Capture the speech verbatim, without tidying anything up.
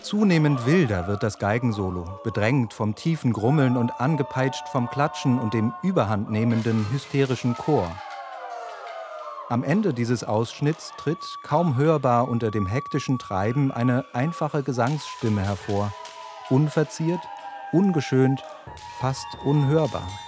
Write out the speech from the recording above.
Zunehmend wilder wird das Geigensolo, bedrängt vom tiefen Grummeln und angepeitscht vom Klatschen und dem überhandnehmenden, hysterischen Chor. Am Ende dieses Ausschnitts tritt, kaum hörbar unter dem hektischen Treiben, eine einfache Gesangsstimme hervor, unverziert, ungeschönt, fast unhörbar.